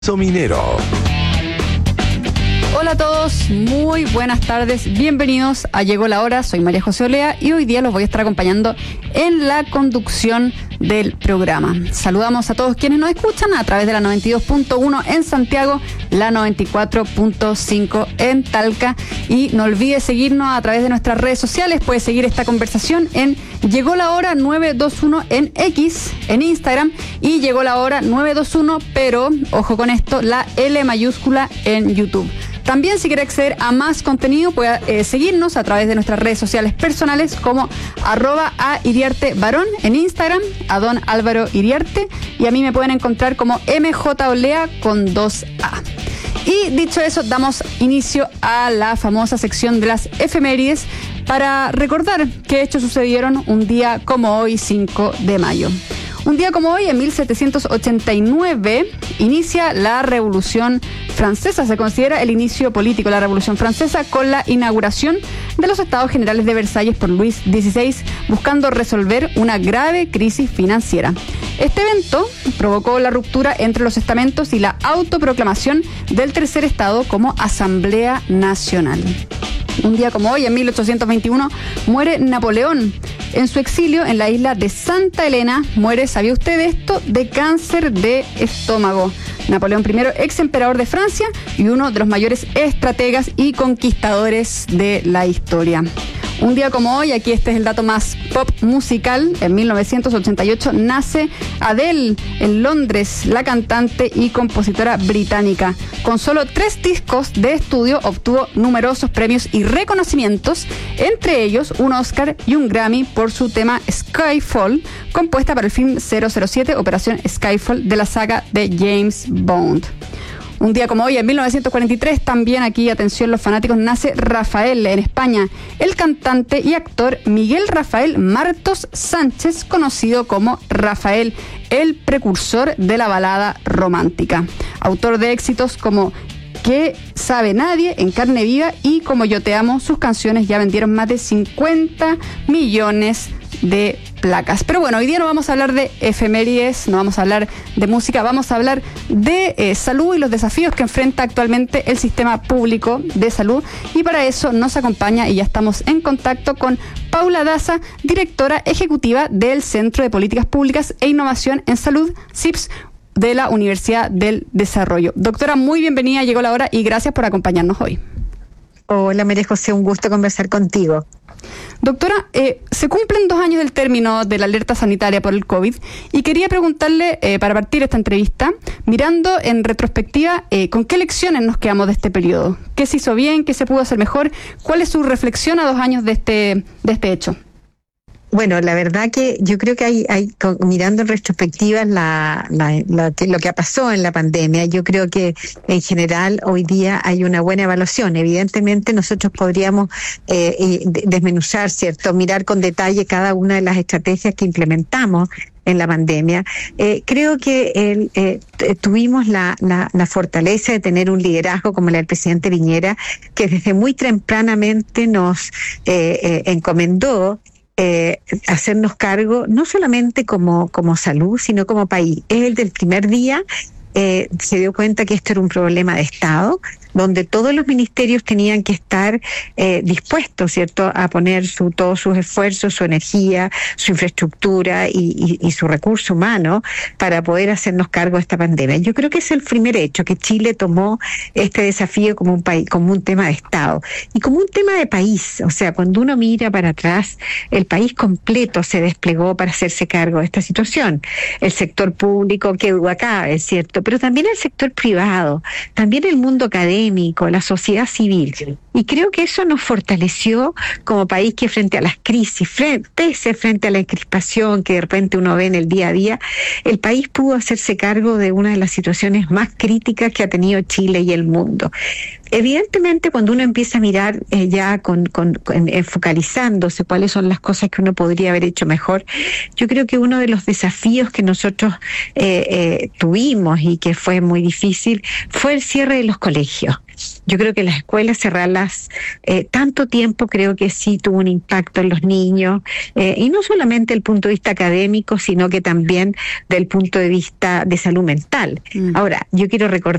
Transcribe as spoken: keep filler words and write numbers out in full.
Minero. Hola a todos, muy buenas tardes, bienvenidos a Llegó la Hora, soy María José Olea y hoy día los voy a estar acompañando en la conducción del programa. Saludamos a todos quienes nos escuchan a través de la noventa y dos punto uno en Santiago, la noventa y cuatro punto cinco en Talca y no olvides seguirnos a través de nuestras redes sociales, puedes seguir esta conversación en Llegó la Hora nueve dos uno en X, en Instagram y Llegó la Hora nueve dos uno, pero ojo con esto, la L mayúscula en YouTube. También si quiere acceder a más contenido puede eh, seguirnos a través de nuestras redes sociales personales como arroba a Iriarte Barón en Instagram, a don Álvaro Iriarte y a mí me pueden encontrar como M J Olea con dos A. Y dicho eso, damos inicio a la famosa sección de las efemérides para recordar qué hechos sucedieron un día como hoy, cinco de mayo. Un día como hoy, en mil setecientos ochenta y nueve, inicia la Revolución Francesa. Se considera el inicio político de la Revolución Francesa con la inauguración de los Estados Generales de Versalles por Luis dieciséis, buscando resolver una grave crisis financiera. Este evento provocó la ruptura entre los estamentos y la autoproclamación del tercer estado como Asamblea Nacional. Un día como hoy, en mil ochocientos veintiuno, muere Napoleón. En su exilio en la isla de Santa Elena, muere, ¿sabía usted de esto?, de cáncer de estómago. Napoleón primero, ex emperador de Francia y uno de los mayores estrategas y conquistadores de la historia. Un día como hoy, aquí este es el dato más pop musical, en mil novecientos ochenta y ocho nace Adele en Londres, la cantante y compositora británica. Con solo tres discos de estudio obtuvo numerosos premios y reconocimientos, entre ellos un Oscar y un Grammy por su tema Skyfall, compuesta para el film cero cero siete, Operación Skyfall, de la saga de James Bond. Un día como hoy, en mil novecientos cuarenta y tres, también aquí, atención los fanáticos, nace Rafael en España. El cantante y actor Miguel Rafael Martos Sánchez, conocido como Rafael, el precursor de la balada romántica. Autor de éxitos como ¿Qué sabe nadie?, En carne viva y Como yo te amo, sus canciones ya vendieron más de cincuenta millones de placas. Pero bueno, hoy día no vamos a hablar de efemérides, no vamos a hablar de música, vamos a hablar de eh, salud y los desafíos que enfrenta actualmente el sistema público de salud. Y para eso nos acompaña, y ya estamos en contacto con Paula Daza, directora ejecutiva del Centro de Políticas Públicas e Innovación en Salud, C I P S, de la Universidad del Desarrollo. Doctora, muy bienvenida, llegó la hora y gracias por acompañarnos hoy. Hola María José, un gusto conversar contigo. Doctora, eh, se cumplen dos años del término de la alerta sanitaria por el COVID y quería preguntarle, eh, para partir esta entrevista, mirando en retrospectiva, eh, ¿con qué lecciones nos quedamos de este periodo? ¿Qué se hizo bien? ¿Qué se pudo hacer mejor? ¿Cuál es su reflexión a dos años de este, de este hecho? Bueno, la verdad que yo creo que hay, hay mirando en retrospectiva la, la, la, lo que pasó en la pandemia, yo creo que en general hoy día hay una buena evaluación. Evidentemente nosotros podríamos eh, desmenuzar, ¿cierto?, mirar con detalle cada una de las estrategias que implementamos en la pandemia. Eh, creo que el, eh, tuvimos la, la, la fortaleza de tener un liderazgo como el del presidente Piñera, que desde muy tempranamente nos eh, eh, encomendó Eh, hacernos cargo no solamente como, como salud, sino como país. Él del primer día eh, se dio cuenta que esto era un problema de Estado, donde todos los ministerios tenían que estar eh, dispuestos, ¿cierto?, a poner su, todos sus esfuerzos, su energía, su infraestructura y, y, y su recurso humano para poder hacernos cargo de esta pandemia. Yo creo que es el primer hecho, que Chile tomó este desafío como un país, como un tema de Estado y como un tema de país. O sea, cuando uno mira para atrás, el país completo se desplegó para hacerse cargo de esta situación. El sector público, que hubo acá, es cierto, pero también el sector privado, también el mundo académico, la sociedad civil. Y creo que eso nos fortaleció como país, que frente a las crisis, frente, pese frente a la encrispación que de repente uno ve en el día a día, el país pudo hacerse cargo de una de las situaciones más críticas que ha tenido Chile y el mundo. evidentemente cuando uno empieza a mirar eh, ya con, con, con eh, focalizándose cuáles son las cosas que uno podría haber hecho mejor, yo creo que uno de los desafíos que nosotros eh, eh, tuvimos y que fue muy difícil fue el cierre de los colegios. Yo creo que las escuelas, cerrarlas eh, tanto tiempo, creo que sí tuvo un impacto en los niños, eh, y no solamente desde el punto de vista académico, sino que también del punto de vista de salud mental. Mm. Ahora, yo quiero recordar